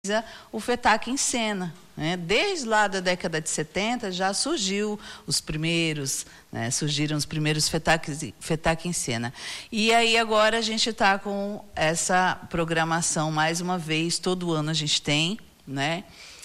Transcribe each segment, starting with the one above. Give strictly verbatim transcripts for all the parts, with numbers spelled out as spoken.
o FETAC em Cena, né? Desde lá da década de setenta já surgiu os primeiros, né? surgiram os primeiros FETAC, FETAC em Cena. E aí agora a gente está com essa programação mais uma vez, todo ano a gente tem, né?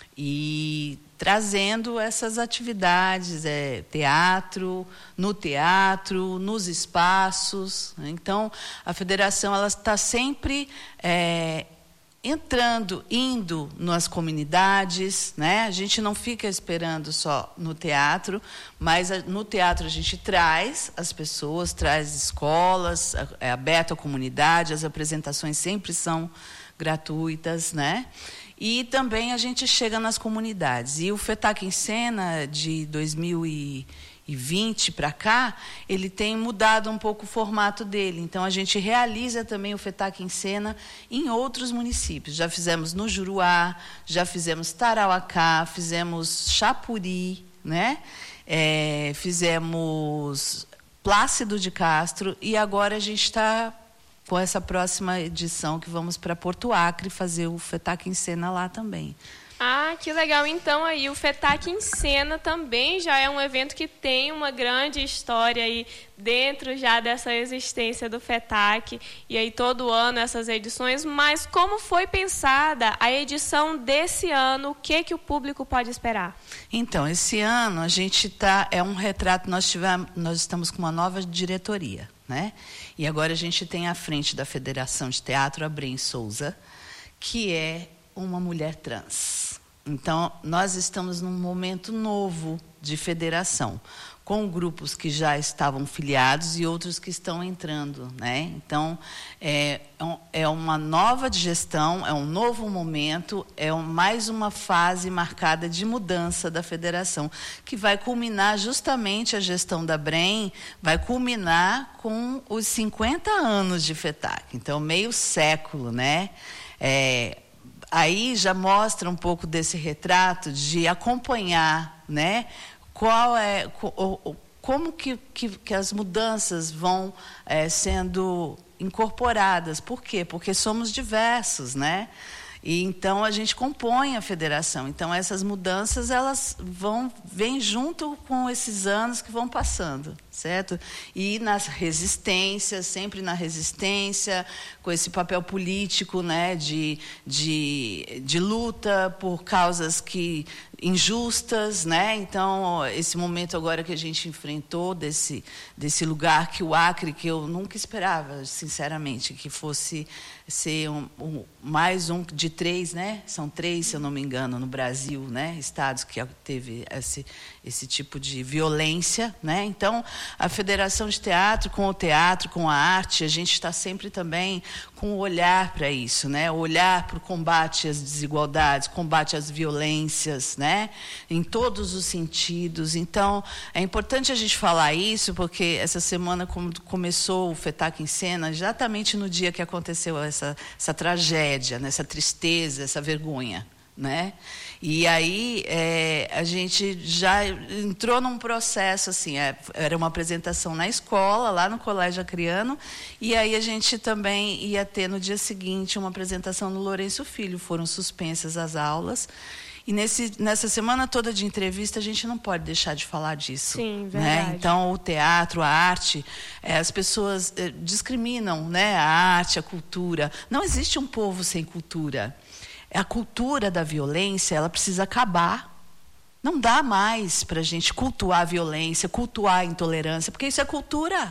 E trazendo essas atividades, é, teatro, no teatro, nos espaços. Né? Então, a federação ela está sempre é, entrando, indo nas comunidades, né? A gente não fica esperando só no teatro, mas no teatro a gente traz as pessoas, traz escolas, é aberto à comunidade, as apresentações sempre são gratuitas, né? E também a gente chega nas comunidades. E o FETAC em Cena, de dois mil e vinte para cá, ele tem mudado um pouco o formato dele. Então, a gente realiza também o FETAC em Cena em outros municípios. Já fizemos no Juruá, já fizemos Tarauacá, fizemos Chapuri, né? É, fizemos Plácido de Castro, e agora a gente está com essa próxima edição que vamos para Porto Acre fazer o FETAC em Cena lá também. Ah, que legal. Então, aí, o FETAC em Cena também já é um evento que tem uma grande história aí dentro já dessa existência do FETAC. E aí, todo ano, essas edições. Mas como foi pensada a edição desse ano? O que, que o público pode esperar? Então, esse ano, a gente está... É um retrato... Nós, tivemos, nós estamos com uma nova diretoria, né? E agora a gente tem à frente da Federação de Teatro a Bren Souza, que é uma mulher trans. Então, nós estamos num momento novo de federação, com grupos que já estavam filiados e outros que estão entrando, né? Então, é, é uma nova gestão, é um novo momento, é mais uma fase marcada de mudança da federação, que vai culminar justamente a gestão da Bren, vai culminar com os cinquenta anos de FETAC, então meio século, né? É, aí já mostra um pouco desse retrato de acompanhar, né? Qual é, como que, que, que as mudanças vão é, sendo incorporadas. Por quê? Porque somos diversos, né? E então a gente compõe a federação. Então essas mudanças elas vão vêm junto com esses anos que vão passando, certo? E nas resistências, sempre na resistência, com esse papel político, né, de, de, de luta por causas que injustas, né? Então esse momento agora que a gente enfrentou desse desse lugar que o Acre, que eu nunca esperava, sinceramente, que fosse ser um, um, mais um de três, né? São três, se eu não me engano, no Brasil, né? Estados que teve esse, esse tipo de violência, né? Então, a Federação de Teatro, com o teatro, com a arte, a gente está sempre também com o olhar para isso, né? O olhar para o combate às desigualdades, combate às violências, né? Em todos os sentidos. Então, é importante a gente falar isso, porque essa semana começou o FETAC em Cena, exatamente no dia que aconteceu essa, essa tragédia, né? Essa tristeza, essa vergonha, né? E aí é, a gente já entrou num processo assim, é, era uma apresentação na escola, lá no Colégio Acreano, e aí a gente também ia ter no dia seguinte uma apresentação no Lourenço Filho. Foram suspensas as aulas. E nesse, nessa semana toda de entrevista, a gente não pode deixar de falar disso. Sim, verdade. Né? Então, o teatro, a arte, é, as pessoas é, discriminam, né? A arte, a cultura. Não existe um povo sem cultura. A cultura da violência, ela precisa acabar. Não dá mais para a gente cultuar a violência, cultuar a intolerância, porque isso é cultura.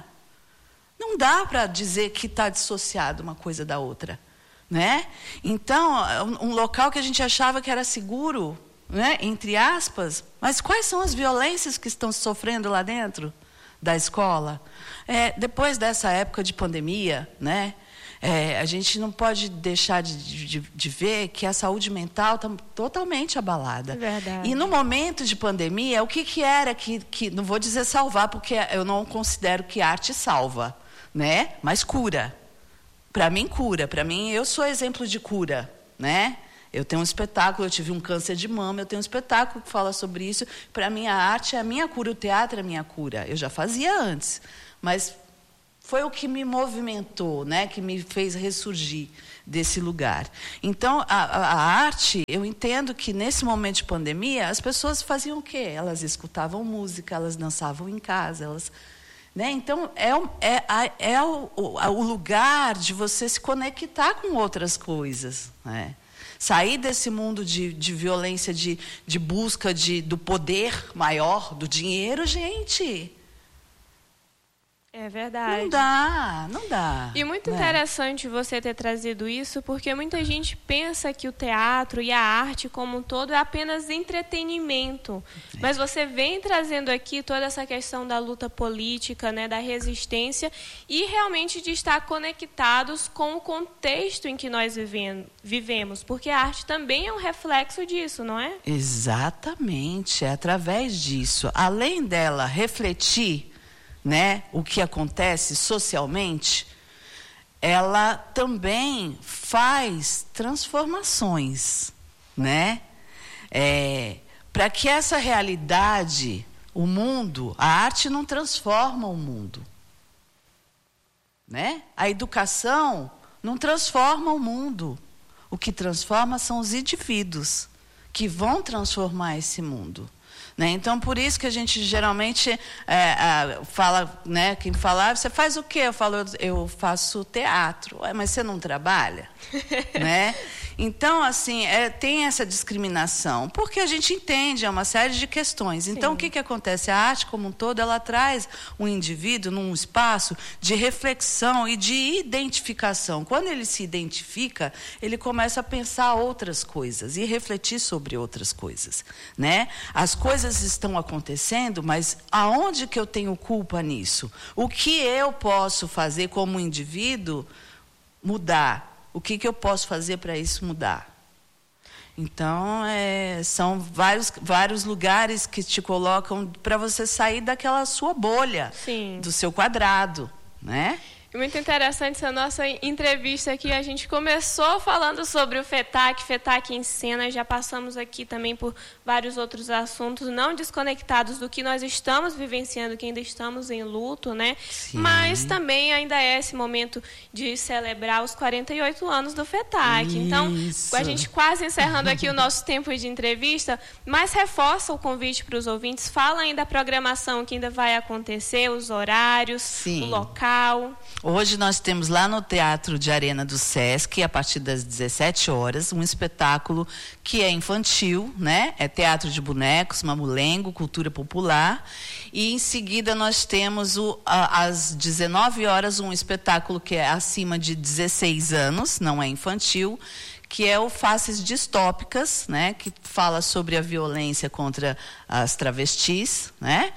Não dá para dizer que está dissociado uma coisa da outra. Né? Então, um local que a gente achava que era seguro, né? Entre aspas, mas quais são as violências que estão sofrendo lá dentro da escola? É, depois dessa época de pandemia, né? É, a gente não pode deixar de, de, de ver que a saúde mental está totalmente abalada. É verdade. E no momento de pandemia, o que, que era que, que... Não vou dizer salvar, porque eu não considero que a arte salva, né? Mas cura. Para mim, cura. Para mim, eu sou exemplo de cura, né? Eu tenho um espetáculo, eu tive um câncer de mama, eu tenho um espetáculo que fala sobre isso. Para mim, a arte é a minha cura, o teatro é a minha cura. Eu já fazia antes, mas foi o que me movimentou, né? Que me fez ressurgir. desse lugar. Então, a, a, a arte, eu entendo que nesse momento de pandemia, as pessoas faziam o quê? Elas escutavam música, elas dançavam em casa, elas... Né? Então, é, é, é o, o lugar de você se conectar com outras coisas, né? Sair desse mundo de, de violência, de, de busca de, do poder maior, do dinheiro, gente... É verdade. Não dá, não dá. E muito né? interessante você ter trazido isso, porque muita gente pensa que o teatro e a arte como um todo é apenas entretenimento. É. Mas você vem trazendo aqui toda essa questão da luta política, né, da resistência, e realmente de estar conectados com o contexto em que nós vivemos, porque a arte também é um reflexo disso, não é? Exatamente, é através disso. Além dela refletir, né, o que acontece socialmente, ela também faz transformações, né? É, para que essa realidade, o mundo, a arte não transforma o mundo, né? A educação não transforma o mundo. O que transforma são os indivíduos que vão transformar esse mundo. Né? Então, por isso que a gente geralmente é, é, fala, né, quem fala, você faz o quê? Eu falo, eu faço teatro. Ué, mas você não trabalha? Né? Então, assim, é, tem essa discriminação, porque a gente entende, é uma série de questões. Então, Sim. o que, que acontece? A arte, como um todo, ela traz o indivíduo num espaço de reflexão e de identificação. Quando ele se identifica, ele começa a pensar outras coisas e refletir sobre outras coisas. Né? As coisas estão acontecendo, mas aonde que eu tenho culpa nisso? O que eu posso fazer como indivíduo mudar? O que, que eu posso fazer para isso mudar? Então, é, são vários, vários lugares que te colocam para você sair daquela sua bolha, Sim. do seu quadrado, né? Muito interessante essa nossa entrevista aqui. A gente começou falando sobre o FETAC, FETAC em Cena. Já passamos aqui também por vários outros assuntos, não desconectados do que nós estamos vivenciando, que ainda estamos em luto, né? Sim. Mas também ainda é esse momento de celebrar os quarenta e oito anos do FETAC. Isso. Então, a gente quase encerrando aqui o nosso tempo de entrevista, mas reforça o convite para os ouvintes. Fala ainda da programação que ainda vai acontecer, os horários, Sim. o local... Hoje nós temos lá no Teatro de Arena do Sesc, a partir das dezessete horas, um espetáculo que é infantil, né? É teatro de bonecos, mamulengo, cultura popular. E em seguida nós temos o, a, às dezenove horas um espetáculo que é acima de dezesseis anos, não é infantil, que é o Faces Distópicas, né? Que fala sobre a violência contra as travestis, né?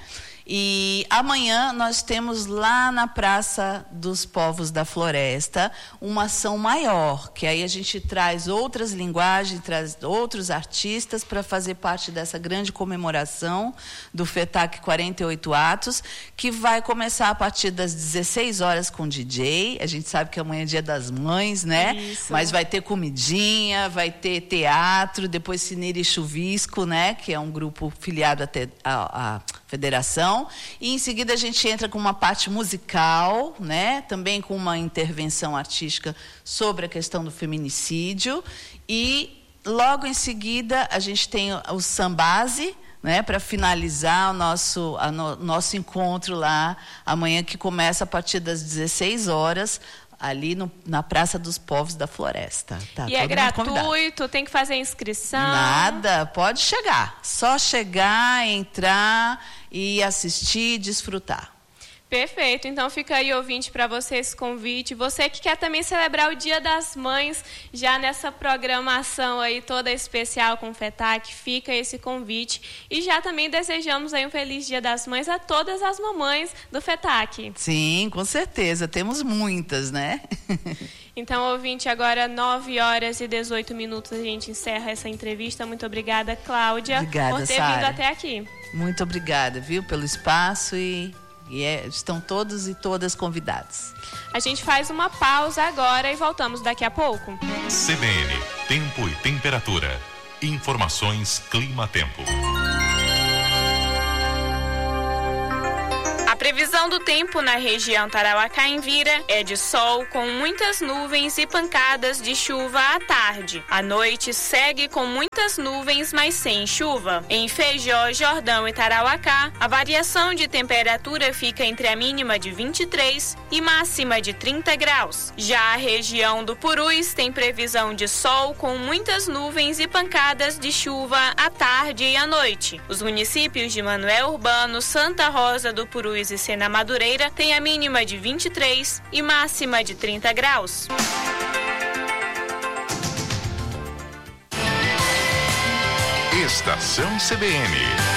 E amanhã nós temos lá na Praça dos Povos da Floresta uma ação maior, que aí a gente traz outras linguagens, traz outros artistas para fazer parte dessa grande comemoração do FETAC quarenta e oito Atos, que vai começar a partir das dezesseis horas com D J. A gente sabe que amanhã é Dia das Mães, né? Isso. Mas vai ter comidinha, vai ter teatro, depois Cineira e Chuvisco, né? Que é um grupo filiado à, à, à federação. E em seguida a gente entra com uma parte musical, né? Também com uma intervenção artística sobre a questão do feminicídio. E logo em seguida a gente tem o Sambase, né? Para finalizar o nosso, a no, nosso encontro lá amanhã, que começa a partir das dezesseis horas, ali no, na Praça dos Povos da Floresta. Tá, e é gratuito, tem que fazer inscrição? Nada, pode chegar. Só chegar, entrar e assistir, desfrutar. Perfeito, então fica aí, ouvinte, para você esse convite. Você que quer também celebrar o Dia das Mães, já nessa programação aí toda especial com o FETAC, fica esse convite. E já também desejamos aí um feliz Dia das Mães a todas as mamães do FETAC. Sim, com certeza, temos muitas, né? Então, ouvinte, agora nove horas e dezoito minutos a gente encerra essa entrevista. Muito obrigada, Cláudia, obrigada, por ter Sara. vindo até aqui. Muito obrigada, viu, pelo espaço e... E é, estão todos e todas convidados. A gente faz uma pausa agora e voltamos daqui a pouco. C B N, Tempo e Temperatura. Informações Clima-Tempo. Previsão do tempo na região Tarauacá-Envira é de sol com muitas nuvens e pancadas de chuva à tarde. A noite segue com muitas nuvens, mas sem chuva. Em Feijó, Jordão e Tarauacá, a variação de temperatura fica entre a mínima de vinte e três e máxima de trinta graus. Já a região do Purus tem previsão de sol com muitas nuvens e pancadas de chuva à tarde e à noite. Os municípios de Manoel Urbano, Santa Rosa do Purus e Sena Madureira têm a mínima de vinte e três e máxima de trinta graus. Estação C B N.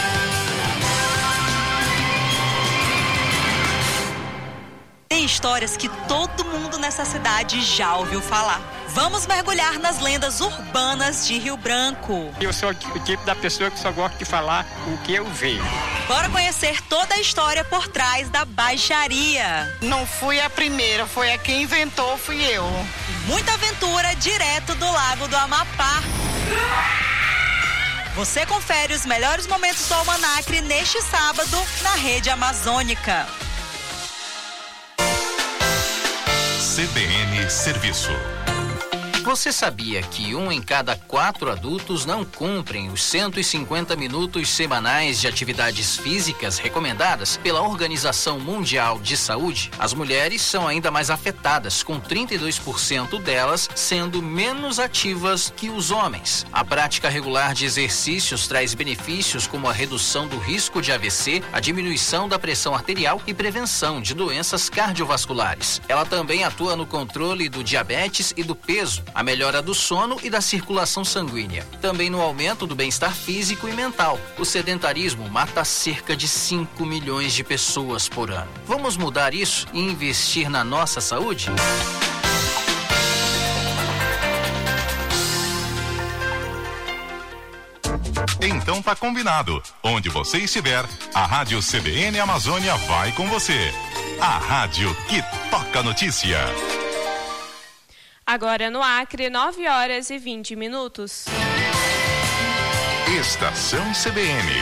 Tem histórias que todo mundo nessa cidade já ouviu falar. Vamos mergulhar nas lendas urbanas de Rio Branco. Eu sou o tipo da pessoa que só gosta de falar o que eu vejo. Bora conhecer toda a história por trás da baixaria. Não fui a primeira, foi a que inventou, fui eu. Muita aventura direto do Lago do Amapá. Você confere os melhores momentos do Almanacre neste sábado na Rede Amazônica. C B N Serviço. Você sabia que um em cada quatro adultos não cumprem os cento e cinquenta minutos semanais de atividades físicas recomendadas pela Organização Mundial de Saúde? As mulheres são ainda mais afetadas, com trinta e dois por cento delas sendo menos ativas que os homens. A prática regular de exercícios traz benefícios como a redução do risco de A V C, a diminuição da pressão arterial e prevenção de doenças cardiovasculares. Ela também atua no controle do diabetes e do peso, a melhora do sono e da circulação sanguínea. Também no aumento do bem-estar físico e mental. O sedentarismo mata cerca de cinco milhões de pessoas por ano. Vamos mudar isso e investir na nossa saúde? Então tá combinado. Onde você estiver, a Rádio C B N Amazônia vai com você. A rádio que toca notícia. Agora no Acre, nove horas e vinte minutos. Estação C B N.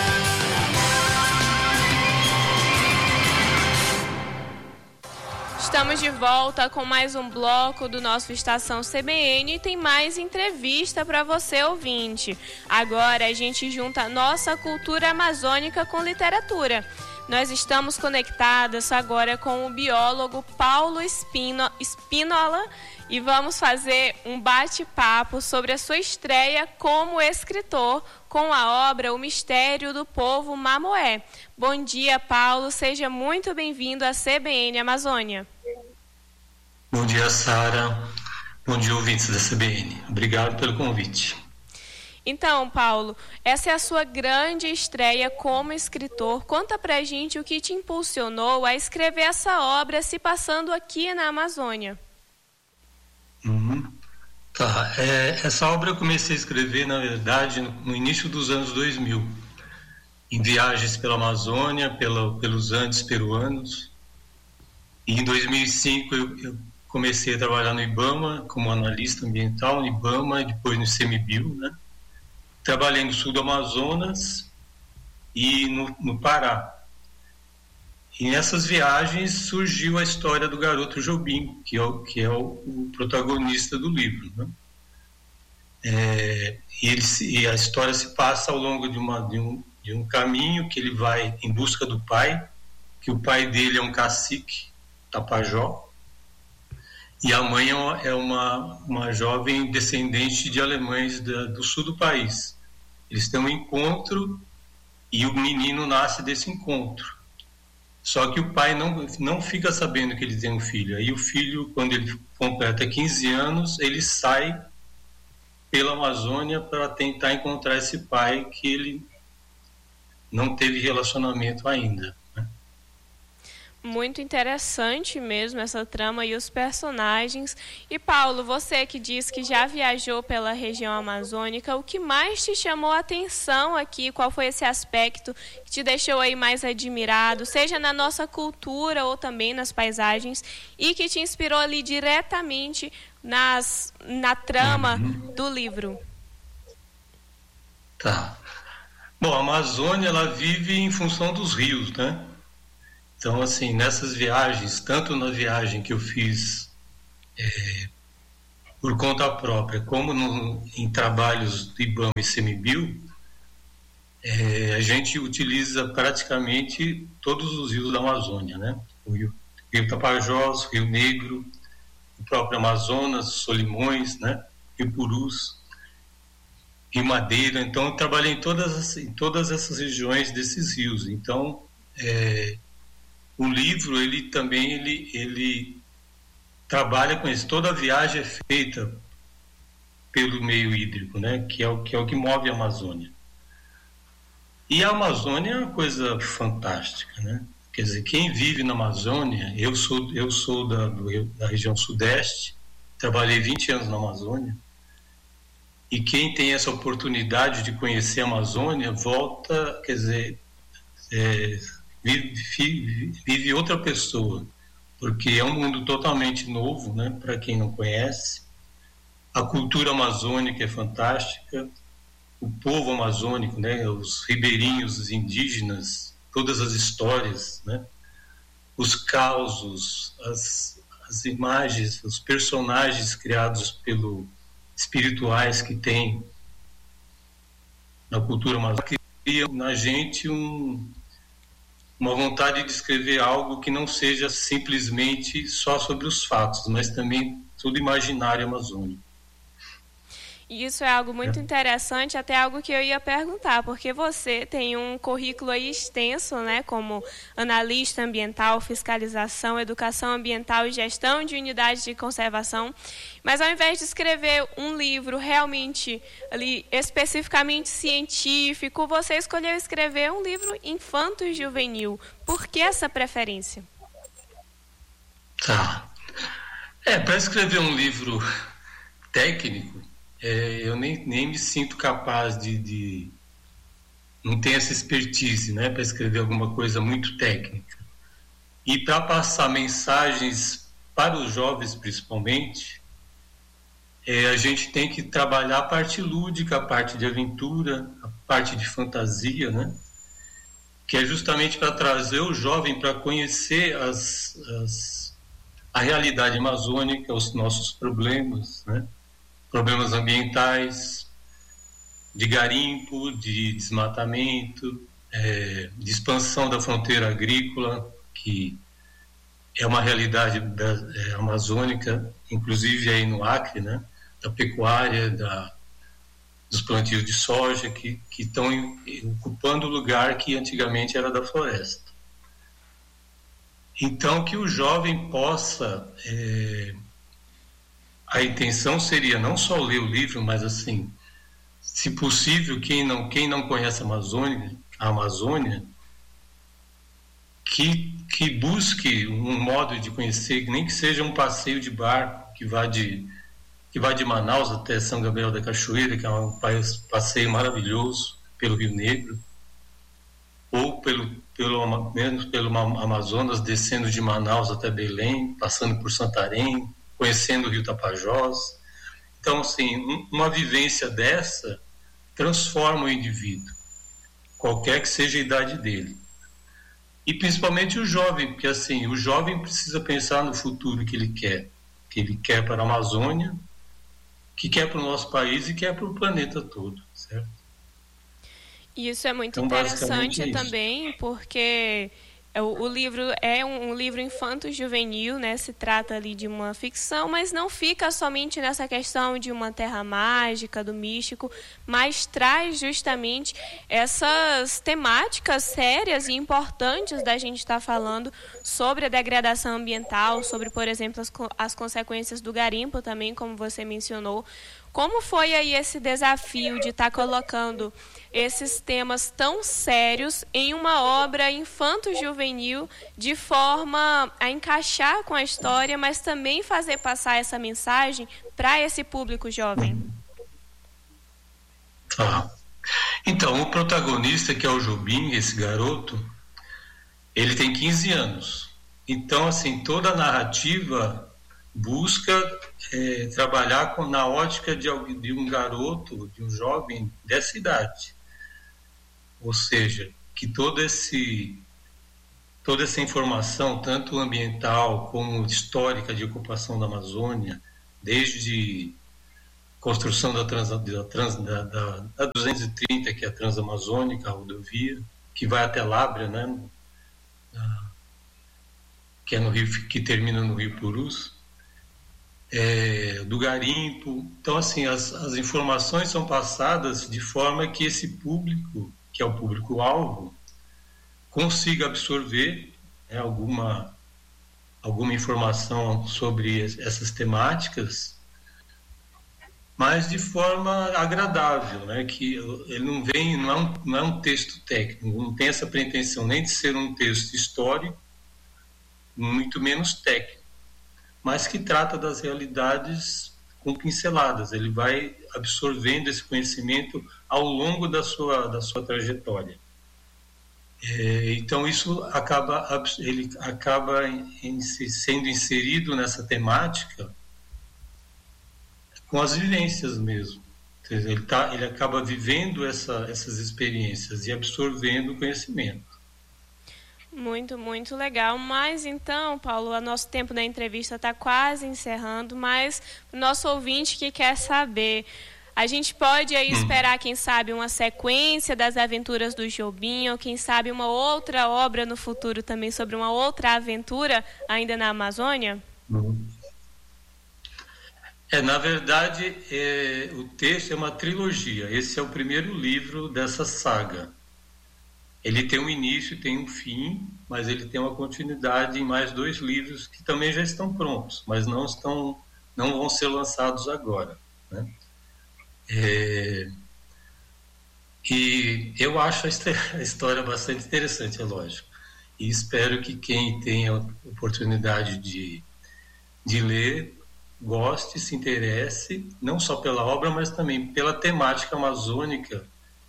Estamos de volta com mais um bloco do nosso Estação C B N e tem mais entrevista para você, ouvinte. Agora a gente junta nossa cultura amazônica com literatura. Nós estamos conectadas agora com o biólogo Paulo Espino, Espínola e vamos fazer um bate-papo sobre a sua estreia como escritor com a obra O Mistério do Povo Mamoé. Bom dia, Paulo. Seja muito bem-vindo à C B N Amazônia. Bom dia, Sara. Bom dia, ouvintes da C B N. Obrigado pelo convite. Então, Paulo, essa é a sua grande estreia como escritor. Conta pra gente o que te impulsionou a escrever essa obra se passando aqui na Amazônia. Uhum. Tá, é, essa obra eu comecei a escrever, na verdade, no, no início dos anos dois mil, em viagens pela Amazônia, pela, pelos Andes peruanos. E em dois mil e cinco eu, eu comecei a trabalhar no IBAMA como analista ambiental, no IBAMA e depois no ICMBio, né? Trabalhei no sul do Amazonas e no, no Pará. E nessas viagens surgiu a história do garoto Jobim, que é o, que é o, o protagonista do livro, né? É, e, ele se, e a história se passa ao longo de, uma, de, um, de um caminho que ele vai em busca do pai, que o pai dele é um cacique, Tapajó, e a mãe é uma, é uma, uma jovem descendente de alemães da, do sul do país. Eles têm um encontro e o menino nasce desse encontro. Só que o pai não, não fica sabendo que ele tem um filho. Aí o filho, quando ele completa quinze anos, ele sai pela Amazônia para tentar encontrar esse pai que ele não teve relacionamento ainda. Muito interessante mesmo essa trama e os personagens. E Paulo, você que diz que já viajou pela região amazônica, o que mais te chamou a atenção aqui? Qual foi esse aspecto que te deixou aí mais admirado, seja na nossa cultura ou também nas paisagens, e que te inspirou ali diretamente nas, na trama uhum. do livro? Tá. Bom, a Amazônia, ela vive em função dos rios, né? Então, assim, nessas viagens, tanto na viagem que eu fiz é, por conta própria, como no, em trabalhos do IBAMA e CEMIBio, é, a gente utiliza praticamente todos os rios da Amazônia, né? O rio, rio Tapajós, Rio Negro, o próprio Amazonas, Solimões, né? Rio Purus, Rio Madeira. Então, eu trabalhei em todas, em todas essas regiões desses rios. Então, é, o livro, ele também, ele, ele trabalha com isso. Toda a viagem é feita pelo meio hídrico, né? Que é o que, é o que move a Amazônia. E a Amazônia é uma coisa fantástica, né? Quer dizer, quem vive na Amazônia, eu sou, eu sou da, do, da região sudeste, trabalhei vinte anos na Amazônia, e quem tem essa oportunidade de conhecer a Amazônia, volta, quer dizer, é, vive, vive outra pessoa, porque é um mundo totalmente novo, né? Para quem não conhece. A cultura amazônica é fantástica, o povo amazônico, né, os ribeirinhos, os indígenas, todas as histórias, né, os causos, as, as imagens, os personagens criados pelo espirituais que tem na cultura amazônica, criam na gente um, uma vontade de escrever algo que não seja simplesmente só sobre os fatos, mas também todo imaginário amazônico. Isso é algo muito interessante, até algo que eu ia perguntar, porque você tem um currículo aí extenso, né, como analista ambiental, fiscalização, educação ambiental e gestão de unidades de conservação, mas ao invés de escrever um livro realmente ali especificamente científico, você escolheu escrever um livro infanto-juvenil. Por que essa preferência? Tá. É, para escrever um livro técnico, É, eu nem, nem me sinto capaz de, de... Não tenho essa expertise, né, para escrever alguma coisa muito técnica. E para passar mensagens para os jovens, principalmente, é, a gente tem que trabalhar a parte lúdica, a parte de aventura, a parte de fantasia, né, que é justamente para trazer o jovem para conhecer as, as, a realidade amazônica, os nossos problemas, né, problemas ambientais, de garimpo, de desmatamento, é, de expansão da fronteira agrícola, que é uma realidade da, é, amazônica, inclusive aí no Acre, né, da pecuária, da, dos plantios de soja, que que estão ocupando o lugar que antigamente era da floresta. Então, que o jovem possa... É, a intenção seria não só ler o livro, mas, assim, se possível, quem não, quem não conhece a Amazônia, a Amazônia que, que busque um modo de conhecer, nem que seja um passeio de barco, que vá de, que vá de Manaus até São Gabriel da Cachoeira, que é um passeio maravilhoso pelo Rio Negro, ou pelo, pelo, menos pelo Amazonas, descendo de Manaus até Belém, passando por Santarém, conhecendo o Rio Tapajós. Então, assim, uma vivência dessa transforma o indivíduo, qualquer que seja a idade dele. E principalmente o jovem, porque, assim, o jovem precisa pensar no futuro que ele quer, que ele quer para a Amazônia, que quer para o nosso país e quer para o planeta todo, certo? E isso é muito então, interessante é também, porque... O, o livro é um, um livro infanto-juvenil, né? Se trata ali de uma ficção, mas não fica somente nessa questão de uma terra mágica, do místico, mas traz justamente essas temáticas sérias e importantes da gente estar falando sobre a degradação ambiental, sobre, por exemplo, as, as consequências do garimpo também, como você mencionou. Como foi aí esse desafio de estar colocando esses temas tão sérios em uma obra infanto-juvenil de forma a encaixar com a história, mas também fazer passar essa mensagem para esse público jovem? Ah. Então, o protagonista, que é o Jobim, esse garoto, ele tem quinze anos. Então, assim, toda a narrativa busca é, trabalhar com, na ótica de, de um garoto, de um jovem dessa idade. Ou seja, que todo esse toda essa informação, tanto ambiental como histórica de ocupação da Amazônia, desde construção da, trans, da, trans, da, da, da duzentos e trinta, que é a Transamazônica, a rodovia, que vai até Lábrea, né? que, é no Rio, que termina no Rio Purus, é, do garimpo. Então, assim, as, as informações são passadas de forma que esse público, que é o público-alvo, consiga absorver né, alguma, alguma informação sobre essas temáticas, mas de forma agradável, né? Que ele não vem, não é, um, não é um texto técnico, não tem essa pretensão nem de ser um texto histórico, muito menos técnico, mas que trata das realidades com pinceladas. Ele vai absorvendo esse conhecimento ao longo da sua, da sua trajetória. É, então isso acaba, ele acaba em, sendo inserido nessa temática com as vivências mesmo. Ele, tá, ele acaba vivendo essa, essas experiências e absorvendo o conhecimento. Muito, muito legal. Mas então, Paulo, o nosso tempo da entrevista está quase encerrando, mas o nosso ouvinte que quer saber, a gente pode aí esperar, quem sabe, uma sequência das aventuras do Jobim, ou quem sabe uma outra obra no futuro também sobre uma outra aventura ainda na Amazônia? É, na verdade, é, o texto é uma trilogia. Esse é o primeiro livro dessa saga. Ele tem um início, tem um fim, mas ele tem uma continuidade em mais dois livros que também já estão prontos, mas não estão, não vão ser lançados agora, né? É, e eu acho a história bastante interessante, é lógico, e espero que quem tenha a oportunidade de, de ler goste, se interesse, não só pela obra, mas também pela temática amazônica,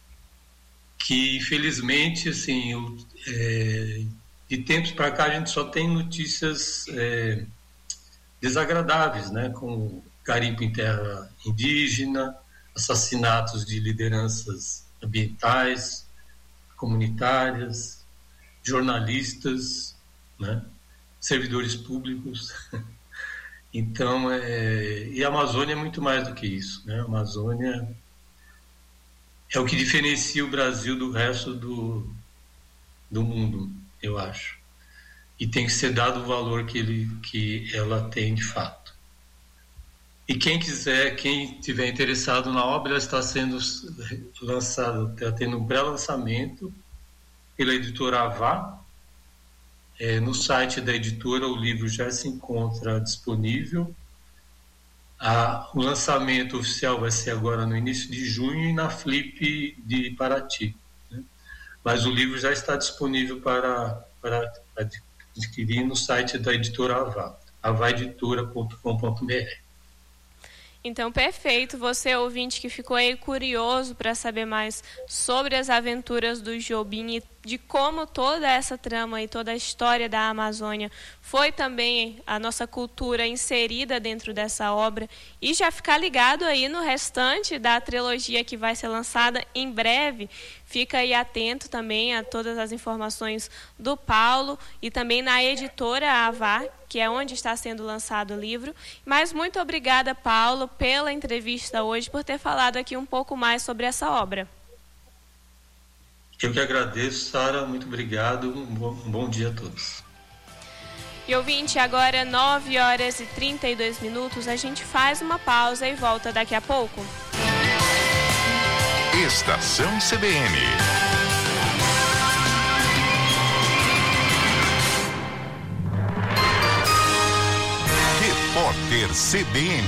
que infelizmente, assim, é, de tempos para cá a gente só tem notícias é, desagradáveis, né, como garimpo em terra indígena, assassinatos de lideranças ambientais, comunitárias, jornalistas, né, servidores públicos. Então, é, e a Amazônia é muito mais do que isso, né? A Amazônia é o que diferencia o Brasil do resto do, do mundo, eu acho. E tem que ser dado o valor que, ele, que ela tem de fato. E quem quiser, quem estiver interessado na obra, ela está sendo lançada, está tendo um pré-lançamento pela editora Avá. É, no site da editora o livro já se encontra disponível. Ah, o lançamento oficial vai ser agora no início de junho e na Flip de Paraty, né? Mas o livro já está disponível para, para adquirir no site da editora Avá, avá editora ponto com ponto b r. Então, perfeito. Você, ouvinte, que ficou aí curioso para saber mais sobre as aventuras do Jobim e de como toda essa trama e toda a história da Amazônia foi também a nossa cultura inserida dentro dessa obra, e já ficar ligado aí no restante da trilogia que vai ser lançada em breve. Fica aí atento também a todas as informações do Paulo e também na editora Avá, que é onde está sendo lançado o livro. Mas muito obrigada, Paulo, pela entrevista hoje, por ter falado aqui um pouco mais sobre essa obra. Eu que agradeço, Sara, muito obrigado, um bom, um bom dia a todos. E ouvinte, agora nove horas e trinta e dois minutos, a gente faz uma pausa e volta daqui a pouco. Estação C B N. Repórter C B N.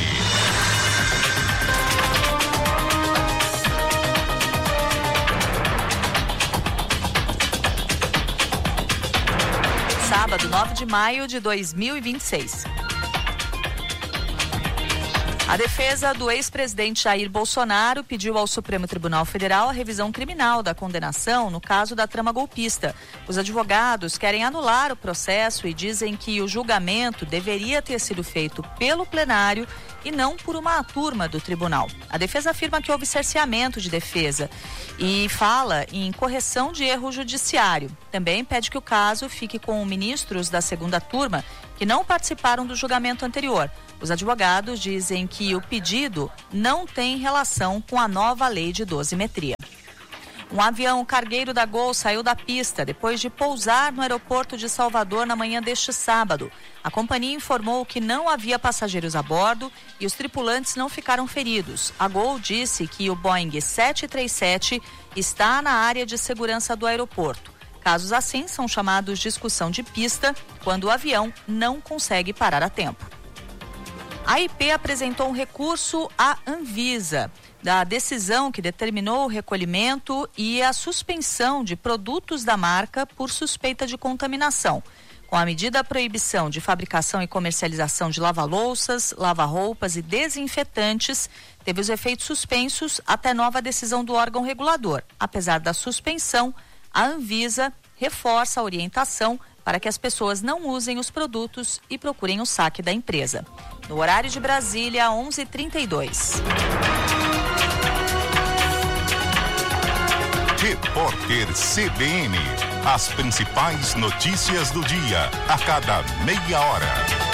Sábado, nove de maio de dois mil e vinte e seis. A defesa do ex-presidente Jair Bolsonaro pediu ao Supremo Tribunal Federal a revisão criminal da condenação no caso da trama golpista. Os advogados querem anular o processo e dizem que o julgamento deveria ter sido feito pelo plenário e não por uma turma do tribunal. A defesa afirma que houve cerceamento de defesa e fala em correção de erro judiciário. Também pede que o caso fique com ministros da segunda turma que não participaram do julgamento anterior. Os advogados dizem que o pedido não tem relação com a nova lei de dosimetria. Um avião cargueiro da Gol saiu da pista depois de pousar no aeroporto de Salvador na manhã deste sábado. A companhia informou que não havia passageiros a bordo e os tripulantes não ficaram feridos. A Gol disse que o Boeing sete três sete está na área de segurança do aeroporto. Casos assim são chamados de discussão de pista, quando o avião não consegue parar a tempo. A I P apresentou um recurso à Anvisa da decisão que determinou o recolhimento e a suspensão de produtos da marca por suspeita de contaminação. Com a medida, a proibição de fabricação e comercialização de lava-louças, lava-roupas e desinfetantes teve os efeitos suspensos até nova decisão do órgão regulador. Apesar da suspensão, a Anvisa reforça a orientação para que as pessoas não usem os produtos e procurem o saque da empresa. No horário de Brasília, onze e trinta e dois. Repórter C B N. As principais notícias do dia, a cada meia hora.